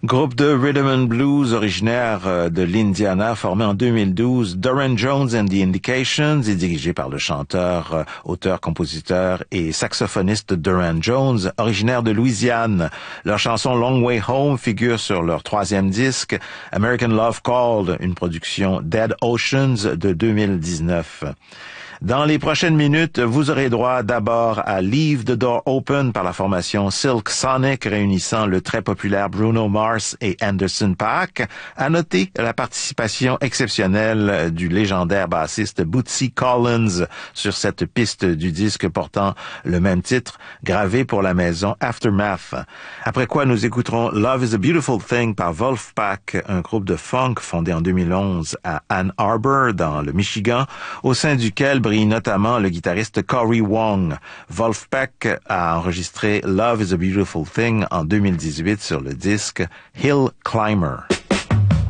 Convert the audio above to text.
Groupe de rhythm and blues originaire de l'Indiana, formé en 2012, Durran Jones and the Indications est dirigé par le chanteur, auteur, compositeur et saxophoniste Durran Jones, originaire de Louisiane. Leur chanson Long Way Home figure sur leur 3e disque, American Love Called, une production Dead Oceans de 2019. Dans les prochaines minutes, vous aurez droit d'abord à Leave the Door Open par la formation Silk Sonic réunissant le très populaire Bruno Mars et Anderson .Paak. À noter la participation exceptionnelle du légendaire bassiste Bootsy Collins sur cette piste du disque portant le même titre, gravé pour la maison Aftermath. Après quoi, nous écouterons Love is a Beautiful Thing par Wolfpack, un groupe de funk fondé en 2011 à Ann Arbor, dans le Michigan, au sein duquel brille notamment le guitariste Cory Wong. Wolfpack a enregistré Love is a Beautiful Thing en 2018 sur le disque Hill Climber.